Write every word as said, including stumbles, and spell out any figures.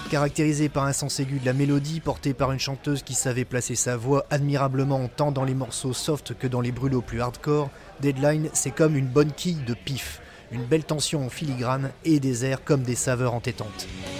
Caractérisé par un sens aigu de la mélodie, porté par une chanteuse qui savait placer sa voix admirablement tant dans les morceaux soft que dans les brûlots plus hardcore, Deadline c'est comme une bonne quille de pif, une belle tension en filigrane et des airs comme des saveurs entêtantes.